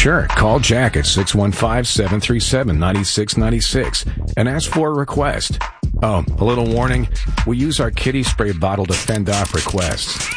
Sure, call Jack at 615-737-9696 and ask for a request. Oh, a little warning, we use our kitty spray bottle to fend off requests.